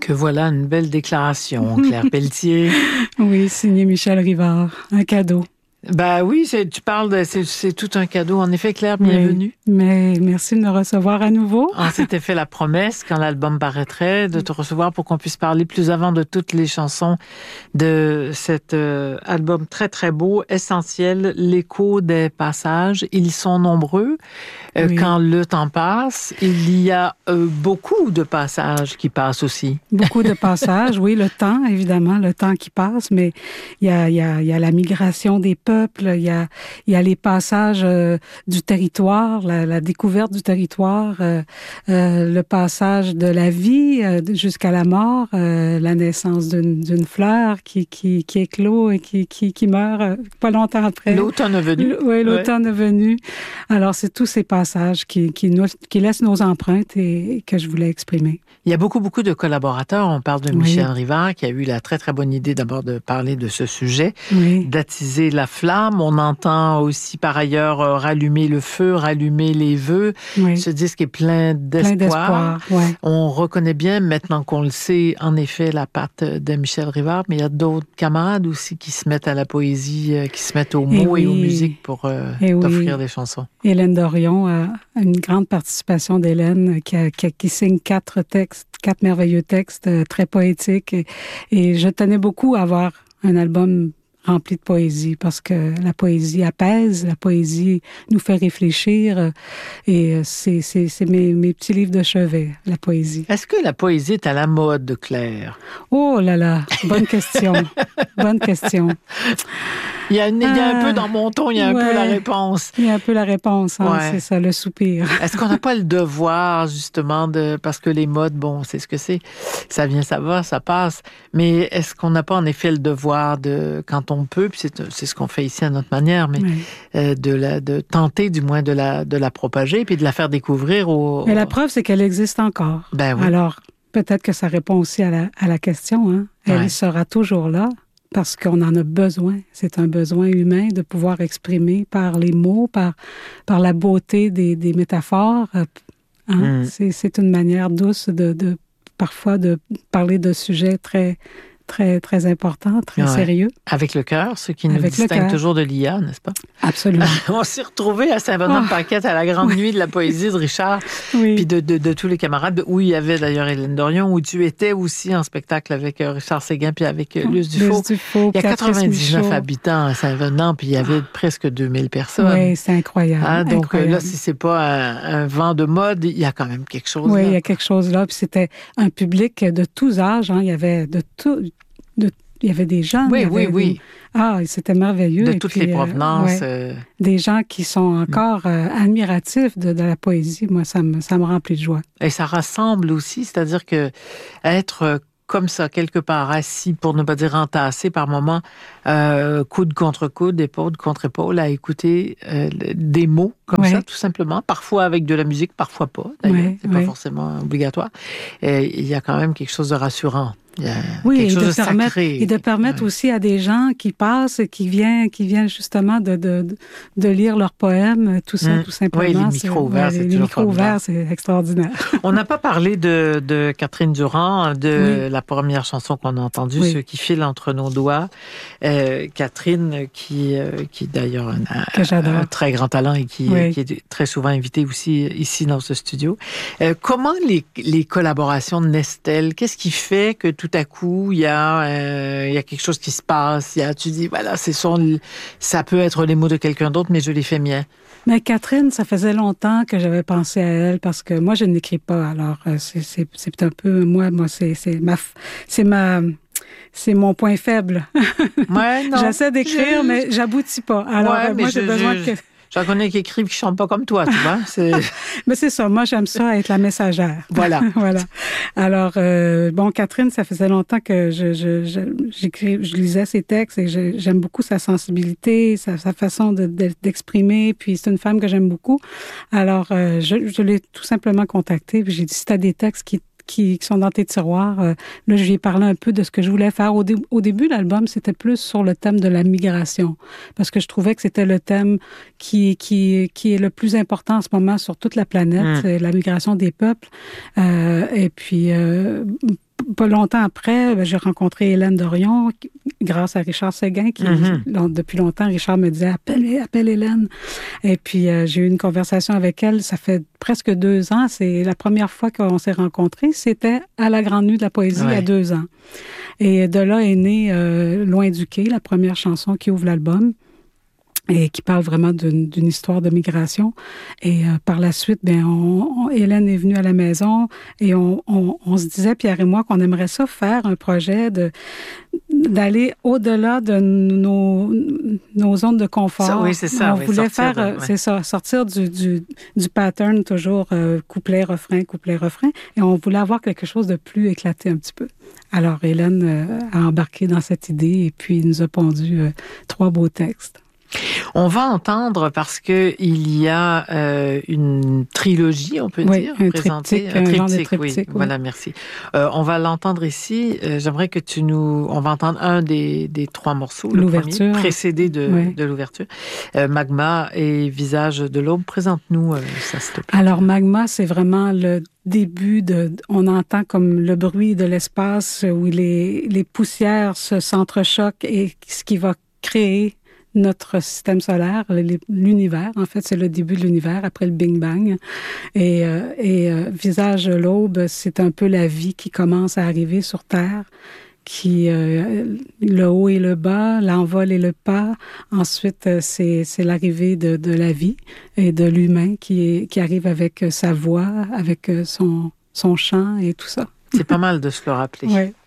Que voilà une belle déclaration, Claire Pelletier. Oui, signé Michel Rivard. Un cadeau. Ben oui, c'est tout un cadeau. En effet, Claire, bienvenue. Oui, mais merci de me recevoir à nouveau. On s'était fait la promesse, quand l'album paraîtrait, de te recevoir pour qu'on puisse parler plus avant de toutes les chansons de cet album très, très beau, essentiel, l'écho des passages. Ils sont nombreux. Oui. Quand le temps passe, il y a beaucoup de passages qui passent aussi. Beaucoup de passages, oui, le temps, évidemment, le temps qui passe, mais il y a la migration des peuples, il y a les passages du territoire, la découverte du territoire, le passage de la vie jusqu'à la mort, la naissance d'une fleur qui éclot et qui meurt pas longtemps après. L'automne est venu. Oui, l'automne est venu. Alors, c'est tous ces passages qui laissent nos empreintes et que je voulais exprimer. Il y a beaucoup de collaborateurs. On parle de Michel Rivard, qui a eu la très, très bonne idée d'abord de parler de ce sujet, d'attiser la flamme. On entend aussi, par ailleurs, rallumer le feu, rallumer les vœux. Ce disque est plein d'espoir. On reconnaît bien, maintenant qu'on le sait, en effet, la patte de Michel Rivard, mais il y a d'autres camarades aussi qui se mettent à la poésie, qui se mettent aux mots et aux musiques pour t'offrir des chansons. Hélène Dorion, une grande participation d'Hélène qui signe 4 merveilleux textes très poétiques. Et je tenais beaucoup à avoir un album rempli de poésie parce que la poésie apaise, la poésie nous fait réfléchir et c'est mes petits livres de chevet, la poésie. Est-ce que la poésie est à la mode, Claire? Oh là là, bonne question. Bonne question. Il y a un peu dans mon ton, il y a un peu la réponse. Il y a un peu la réponse, c'est ça, le soupir. Est-ce qu'on n'a pas le devoir, justement, parce que les modes, bon, c'est ce que c'est, ça vient, ça va, ça passe, mais est-ce qu'on n'a pas en effet le devoir quand on peut, puis c'est ce qu'on fait ici à notre manière, mais de tenter du moins de la propager, puis de la faire découvrir Mais la preuve, c'est qu'elle existe encore. Ben oui. Alors, peut-être que ça répond aussi à la question, hein. Elle sera toujours là. Parce qu'on en a besoin. C'est un besoin humain de pouvoir exprimer par les mots, par la beauté des métaphores. Hein? C'est une manière douce parfois de parler de sujets très, très, très importants, très sérieux. Avec le cœur, ce qui nous distingue toujours de l'IA, n'est-ce pas? Absolument. On s'est retrouvés à Saint-Benoît-de-Paquette à la grande nuit de la poésie de Richard, puis de tous les camarades, où il y avait d'ailleurs Hélène Dorion, où tu étais aussi en spectacle avec Richard Séguin, puis avec Luce Dufault. Il y a 99 habitants à Saint-Venant, puis il y avait presque 2000 personnes. Oui, c'est incroyable. Donc là, si c'est pas un vent de mode, il y a quand même quelque chose là. Oui, il y a quelque chose là, puis c'était un public de tous âges, hein. Il y avait il y avait des gens. Oui. C'était merveilleux. De toutes les provenances. Des gens qui sont encore admiratifs de la poésie. Moi, ça me remplit de joie. Et ça rassemble aussi, c'est-à-dire que être comme ça, quelque part, assis, pour ne pas dire entassé par moments, coude contre coude, épaule contre épaule, à écouter des mots comme ça, tout simplement. Parfois avec de la musique, parfois pas. D'ailleurs, c'est pas forcément obligatoire. Il y a quand même quelque chose de rassurant. Oui, et de permettre aussi à des gens qui passent, qui viennent justement de lire leurs poèmes, tout ça, tout simplement. Oui, les micros ouverts, c'est toujours micros ouverts, c'est extraordinaire. On n'a pas parlé de Catherine Durand, de la première chanson qu'on a entendue, Ceux qui filent entre nos doigts. Catherine, qui d'ailleurs un très grand talent et qui est très souvent invitée aussi ici dans ce studio. Comment les collaborations naissent-elles? Qu'est-ce qui fait que tout à coup, il y a quelque chose qui se passe. Tu dis, voilà, ça peut être les mots de quelqu'un d'autre, mais je les fais miens. Mais Catherine, ça faisait longtemps que j'avais pensé à elle parce que moi, je n'écris pas. Alors, c'est un peu, moi, c'est mon point faible. Ouais, non. J'essaie d'écrire, mais j'aboutis pas. Alors, moi, j'ai besoin que... J'en connais qui écrivent, qui chantent pas comme toi, tu vois. Mais c'est ça. Moi, j'aime ça, être la messagère. Voilà. Voilà. Alors, Catherine, ça faisait longtemps que je lisais ses textes et j'aime beaucoup sa sensibilité, sa façon d'exprimer. Puis, c'est une femme que j'aime beaucoup. Alors, je l'ai tout simplement contactée. Puis, j'ai dit, si t'as des textes qui sont dans tes tiroirs. Là, je lui ai parlé un peu de ce que je voulais faire. Au début, l'album, c'était plus sur le thème de la migration, parce que je trouvais que c'était le thème qui est le plus important en ce moment sur toute la planète, la migration des peuples. Et puis, pas longtemps après, j'ai rencontré Hélène Dorion grâce à Richard Séguin, qui, depuis longtemps, Richard me disait « Appelle Hélène ». Et puis, j'ai eu une conversation avec elle, ça fait presque 2 ans. C'est la première fois qu'on s'est rencontrés, c'était à la Grande Nuit de la Poésie, il y a 2 ans. Et de là est née « Loin du quai », la première chanson qui ouvre l'album, et qui parle vraiment d'une histoire de migration. Et par la suite, Hélène est venue à la maison et on se disait, Pierre et moi, qu'on aimerait ça faire un projet d'aller au-delà de nos zones de confort. Ça, oui, c'est ça. On voulait faire, c'est ça, sortir du pattern toujours couplet, refrain, et on voulait avoir quelque chose de plus éclaté un petit peu. Alors, Hélène a embarqué dans cette idée et puis nous a pondu 3 beaux textes. On va entendre, parce que il y a une trilogie, on peut dire, présentée. Un triptyque, oui. Voilà, merci. On va l'entendre ici. J'aimerais que on va entendre un des 3 morceaux, le premier, précédé de l'ouverture. Magma et Visage de l'aube. Présente-nous ça, s'il te plaît. Alors, Magma, c'est vraiment le début on entend comme le bruit de l'espace où les poussières s'entrechoquent et ce qui va créer notre système solaire, l'univers. En fait, c'est le début de l'univers après le Big Bang. Et Visage de l'aube, c'est un peu la vie qui commence à arriver sur Terre, le haut et le bas, l'envol et le pas. Ensuite, c'est l'arrivée de la vie et de l'humain qui arrive avec sa voix, avec son chant et tout ça. C'est pas mal de se le rappeler. Oui.